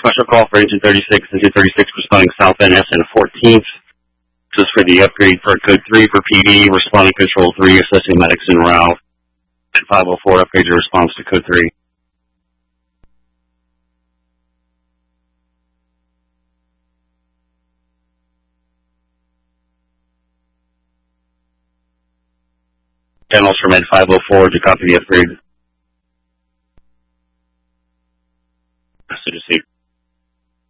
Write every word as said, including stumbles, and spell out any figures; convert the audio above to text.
Special call for engine thirty-six, engine thirty-six responding south N S and fourteenth. This is for the upgrade for code three for P D, responding control three, assessing medics en route. five oh four, upgrade your response to code three. Channels from Ed five oh four to copy the upgrade. Message received.